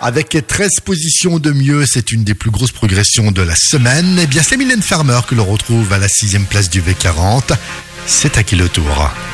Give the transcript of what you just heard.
Avec 13 positions de mieux, c'est une des plus grosses progressions de la semaine. Eh bien, c'est Mylène Farmer que l'on retrouve à la 6e place du V40. C'est à qui le tour?